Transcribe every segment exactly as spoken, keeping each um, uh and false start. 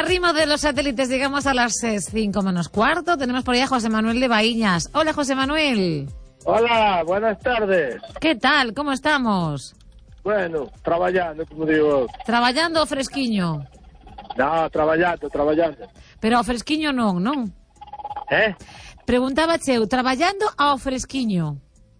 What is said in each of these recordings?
Arrimo de los satélites, llegamos a las cinco menos cuarto. Tenemos por ahí a José Manuel de Baíñas. Hola, José Manuel. Hola, buenas tardes. ¿Qué tal? ¿Cómo estamos? Bueno, traballando, como digo. Traballando ao fresquiño? No, traballando, traballando. Pero ao fresquiño non, non? Eh? Preguntaba eu, traballando ao fresquiño?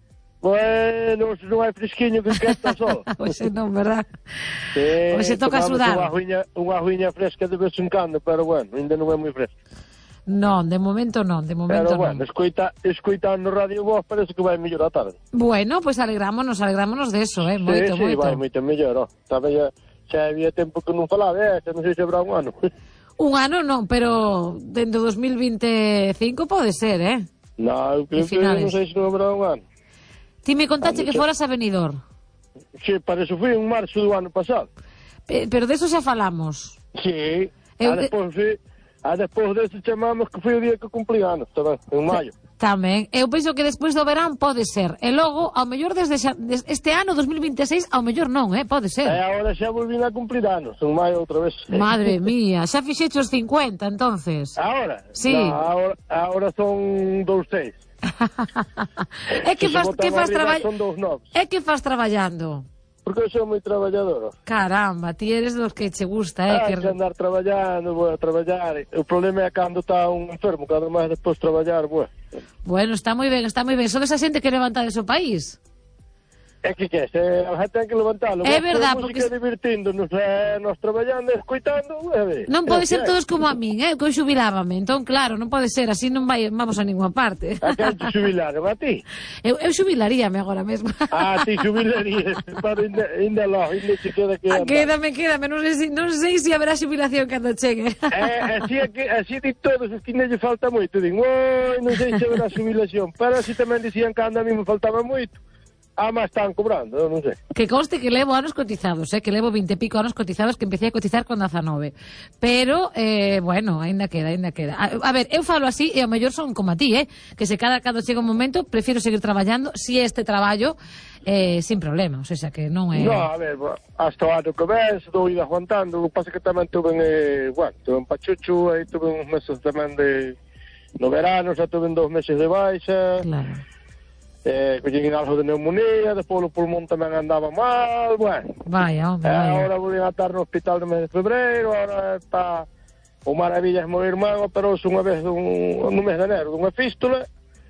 Bueno, se non hai fresquiño que esquenta sol. Oxe non, verdad? Sí, Oxe toca sudar. Unha aguiña, unha aguiña fresca de vez en cando, pero bueno, ainda non é moi fresca. Non, de momento non, de momento pero bueno, non. escoita, escoitando Radio Voz parece que vai mellor a tarde. Bueno, pois pues alegrámonos, alegrámonos de eso, eh, moito, sí, sí, moito. vai moito mellor, ó. Tamén xa había tempo que non falaba, eh, xa non sei se habrá un ano. Un ano non, pero dentro do dos mil veinticinco pode ser, eh? Non, eu creo que non sei se non habrá un ano. Ti me contaste que foras a Benidorm. Sí, para eso fui en marzo do ano pasado. Pe pero de eso xa falamos. Sí, eu, a despois fui... Ah, despois desse chamamos que foi o día que cumpli anos, tamén, en maio. Tamén. Eu penso que despois do verán pode ser. E logo, ao mellor desde xa, des, este ano, dos mil veintiséis, ao mellor non, eh? Pode ser. E agora xa volvín a cumplir anos, en maio outra vez. Madre mía, xa fixeche os cincuenta, entonces. Agora? Sí. No, agora, agora son dous seis. É que faz, que faz traballando? É que faz traballando? Porque eu sou moi traballador. Caramba, ti eres dos que che gusta, eh? Ah, que... que andar traballando, vou a traballar. O problema é cando está un enfermo, cada máis despois traballar, vou. Bueno, está moi ben, está moi ben. Son esa xente que levanta de seu país. É que que é, a gente ten que levantalo. É verdad, porque... Música divertindo-nos, eh, nos traballando, escoitando, eh, non pode ser todos como a min, eh, que eu xubilábame. Entón, claro, non pode ser, así non vai, vamos a ninguna parte. A quen te xubilaron, a ti? Eu, eu xubilaríame agora mesmo. Ah, ti xubilarías, pero ainda, ainda lo, ainda te queda que andar. Quédame, quédame, non sei, non sei se haberá xubilación cando chegue. Eh, así, é que, así di todos, os que ainda lle falta moito, din, oi, non sei se haberá xubilación, pero así tamén dicían que anda a mí me faltaba moito. Ah, mas están cobrando, eu non sei. Que conste que levo anos cotizados, eh, que levo vinte e pico anos cotizados, que empecé a cotizar con dezanove. Pero, eh, bueno, ainda queda, ainda queda. A, a ver, eu falo así, e ao mellor son como a ti, eh, que se cada cando chega un momento, prefiro seguir traballando, si este traballo, eh, sin problema, o sea, que non é... No, a ver, hasta o ano que ven, se dou ido aguantando, o que pasa que tamén tuve, eh, bueno, tuve en Pachucho, aí tuve uns meses tamén de... No verano, xa tuve dous meses de baixa... Claro. Eh, collín algo de neumonía, despois o pulmón tamén andaba mal, bueno. Vaya, hombre, eh, vaya. Ahora vou a estar no hospital no mes de febreiro, ahora está o maravillas meu irmán, operouse unha vez dun, no mes de enero, dunha fístula,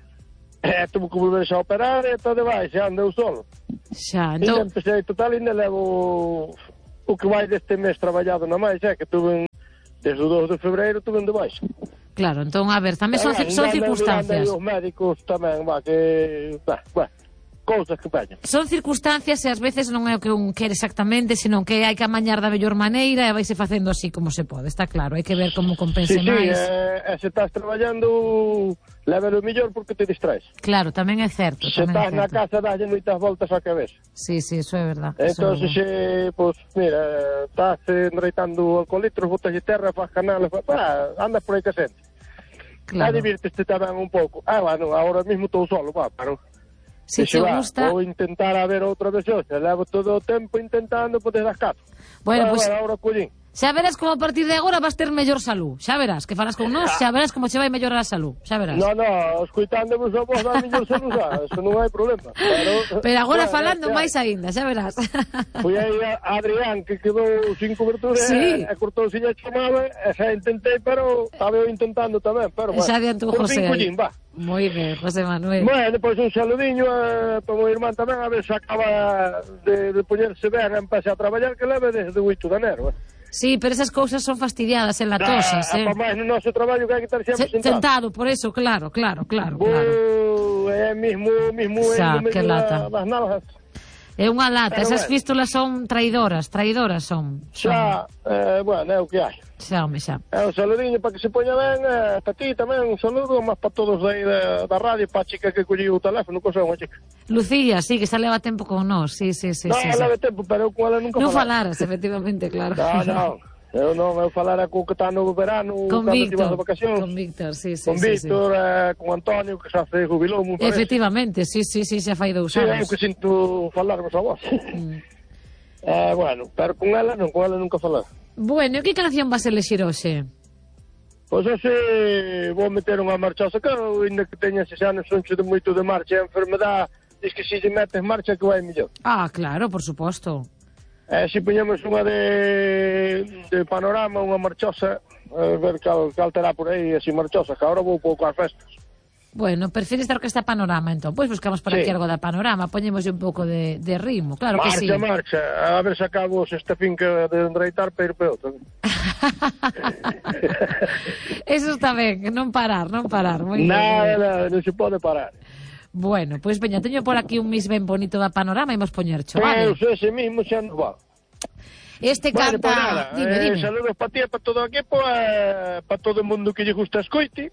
eh, tuvo que volver xa a operar, e está de baixa, andeu solo. Xa, entón... E empecé total, ainda levo o que vai deste mes traballado na máis, é, que tuve desde o dos de febreiro, tuve de baixa. Claro, entón, a ver, tamén son, eh, son circunstancias. Os médicos tamén, va, que... Va, va, cousas que peñan. Son circunstancias e ás veces non é o que un quere exactamente, senón que hai que amañar da mellor maneira e vaise facendo así como se pode, está claro, hai que ver como compense sí, sí, máis. Sí, eh, se estás traballando, leva o mellor porque te distraes. Claro, tamén é certo. Se estás na casa, dalle moitas voltas á cabeza. Sí, sí, eso é verdad. Entón, se, pues, mira, estás enreitando alcoholitros, botas de terra, faz canales, pa, andas por aí que sente. Claro. A divirteste tamén un pouco. Ah, bueno, ahora mismo estou solo, va, pero... Se te gusta... Vou intentar a ver outra vez hoxe. Levo todo o tempo intentando poder das capas. Bueno, pois... Pues... Ahora collín. Xa verás como a partir de agora vas ter mellor salud. Xa verás, que falas con nós, xa verás como che vai mellorar a salud. Xa verás. No, no, escoitándovos a vos da mellor salud, xa, eso non hai problema. Pero, Pero agora bueno, falando xa. máis aínda, xa verás. Fui aí a Adrián, que quedou sin cobertura, sí. e, e cortou sin a chamada, e xa intentei, pero estaba eu intentando tamén, pero bueno. Xa adiantou José. Collín, va. Moi ben, José Manuel. Bueno, depois un saludiño eh, para o meu irmán tamén, a ver se acaba de, de poñerse ben, empece a traballar, que leve desde o oito de enero, eh. Sí, pero esas cousas son fastidiadas e latosas, ah, eh. Para máis no noso traballo que hai que estar sempre Se, sentado. Sentado, por eso, claro, claro, claro. Bo, claro. É mismo, mismo Xa, en que lata. Das nalgas. É unha lata, pero esas bueno. fístulas son traidoras, traidoras son. son. Xa, eh, bueno, é o que hai. Xa, home, xa. É un saludiño para que se poña ben, eh, para ti tamén un saludo, máis para todos aí da, da radio, para a chica que colliu o teléfono, cosa unha chica. Lucía, sí, que xa leva tempo con nós, sí, sí, sí. No, sí, leva sí. tempo, pero eu con ela nunca non falara. falaras, efectivamente, claro. No, no. Eu non, eu falara co que está no verano, con cando Víctor, de vacacións. con Víctor, sí, sí, con sí, Víctor, sí. Eh, con Antonio, que xa se jubilou, me parece. Efectivamente, sí, sí, sí, xa fai dous sí, anos. Sí, é o que sinto falar vos a vos. Mm. eh, bueno, pero con ela non, con ela nunca falar. Bueno, e que canción vas a elexir hoxe? Pois hoxe vou meter unha marchosa, claro, ainda que teña seis anos, soncho de moito de marcha, a enfermedade, diz que se lle metes marcha que vai mellor. Ah, claro, por suposto. Eh, se poñemos unha de, de panorama, unha marchosa, a ver cal, cal terá por aí, así marchosa, que agora vou pouco ás festas. Bueno, prefires da Orquesta Panorama, entón. Pois buscamos por aquí Sí. algo da Panorama, poñemoslle un pouco de, de ritmo, claro Marcha, que sí. marcha, a ver se acabo esta finca de enreitar para ir para outra. Eso está ben, non parar, non parar. Moi ben, moi Nada, ben. nada, non se pode parar. Bueno, pois veña, teño por aquí un mis ben bonito da Panorama e imos poñercho, Vale. vale? Pois ese mismo xa non va. Este Bueno, canta... pues nada, dime, eh, dime. saludos para ti e para todo o equipo, eh, para todo o mundo que lle gusta escoite,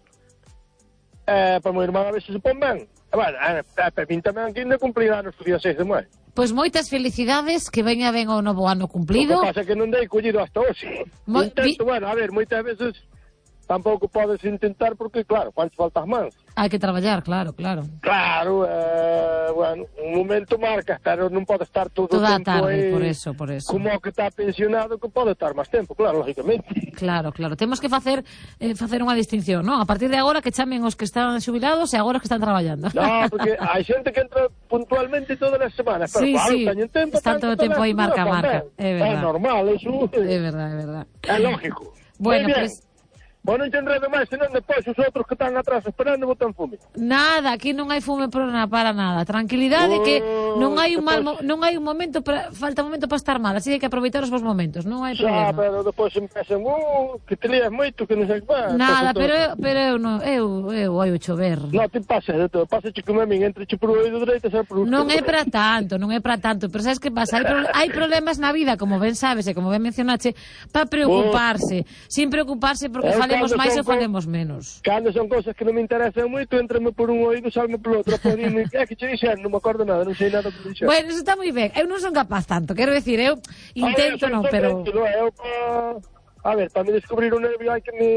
eh, para o meu irmán a ver se se pon ben. E, bueno, eh, para min tamén que ainda cumplir anos o día seis de maio. Pois moitas felicidades, que veña ben o novo ano O cumplido. que pasa é que non dei collido hasta hoxe. Mo- Intento, vi- bueno, a ver, moitas veces tampouco podes intentar porque, claro, quanto faltas mans. Hai que traballar, claro, claro. Claro, eh, bueno, un momento marca, pero non pode estar todo Toda o a tempo tarde, aí, por eso, por eso. como o que está pensionado, que pode estar máis tempo, claro, lógicamente. Claro, claro. Temos que facer eh, facer unha distinción, non? A partir de agora que chamen os que están xubilados e agora os que están traballando. No, porque hai xente que entra puntualmente todas as semanas, pero Sí, claro, sí, teñen tempo, están todo o tempo aí marca, marca, é verdad. É normal, eso É verdade, é verdade. é lógico. Bueno, Moi ben. pues- Bueno, non te enredo máis, senón depois os outros que están atrás esperando botan fume. Nada, aquí non hai fume por na, para nada. Tranquilidade que non hai un mal mo- non hai un momento para, falta un momento para estar mal, así que hai que aproveitar os vos momentos, non hai Xa, problema. pero depois empezan, uh, que te lías moito, que non sei que va. Nada, Entonces, pero eu, pero eu non, eu, eu oio chover. No, te pases de todo, pases como a min, entre che por o oído dereito, xa por o Non é esquerdo. para tanto, non é para tanto, pero sabes que pasa? Hai, pro, hai problemas na vida, como ben sabes e como ben mencionache, para preocuparse, sin preocuparse porque Eu falemos cando máis son ou falemos menos. Cando son cosas que non me interesan moito, entrame por un oído, salme polo outro, por mí, é que che dixen, non me acordo nada, non sei nada que me dixen. Bueno, eso está moi ben. Eu non son capaz tanto, quero decir, eu intento non, pero... Eu, pa... A ver, para me descubrir un nervio hai que me...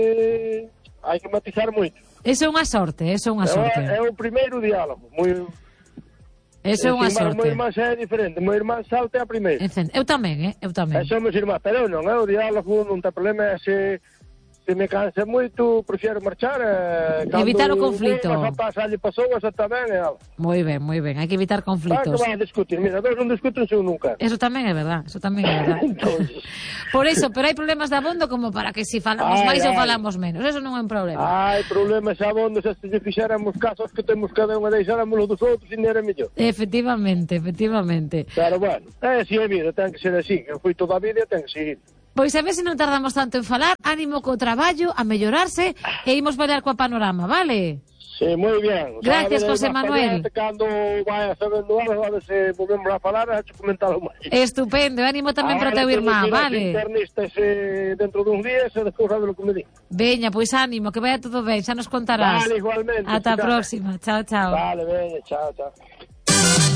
hai que matizar moito. Eso é unha sorte, eso é unha É, sorte. é o primeiro diálogo, moi... Eso é unha Sin embargo, sorte. O meu irmán xa é diferente, o meu irmán salta a primeira. Encen- Eu tamén, eh? Eu E tamén. somos irmán, pero eu non, é o diálogo, non ten problema, é se... se me cansa moito, prefiero marchar, eh, cando Evitar o conflito. Unha pasa, lle pasou, esa tamén, e ala. Moi ben, moi ben. Hai que evitar Claro conflitos. que van a discutir, mira, dos non discuten se un nunca. Eso tamén é verdad, eso tamén é verdad. Entonces, Por eso, pero hai problemas de abondo como para que si falamos Ai, máis ou ai. falamos menos. Eso non é un problema. hai problemas abondo, se lle fixéramos casos que temos cada unha deixáramos dos outros e non era mellor. Efectivamente, efectivamente. Pero bueno, é así a vida, ten que ser así, que foi toda a vida, ten que seguir. Pois a ver se non tardamos tanto en falar, ánimo co traballo, a mellorarse e imos bailar coa Panorama, vale? Sí, moi bien. Gracias, Sabe, José vas Manuel. fallarte cando vai sabendo algo, a ver se volvemos a falar, a te comentalo máis. Estupendo, ánimo tamén para o teu irmán, vale? Internistas eh, dentro duns días e despois sabe lo que me di. Veña, pois ánimo, que vaya todo ben, xa nos contarás. Vale, igualmente. Ata a Chica. próxima, chao, chao. Vale, veña, chao, chao.